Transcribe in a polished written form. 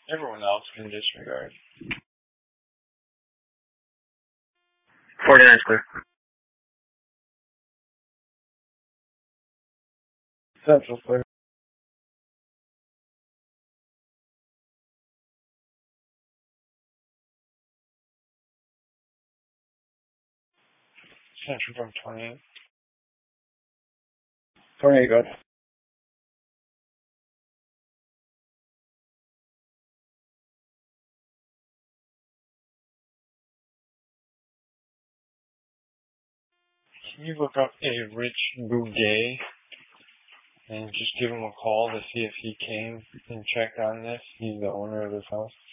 Everyone else can disregard. 49's clear. Central clear. Central from 28. 28, go ahead. Can you look up a Rich Bouguet and just give him a call to see if he came and checked on this? He's the owner of this house.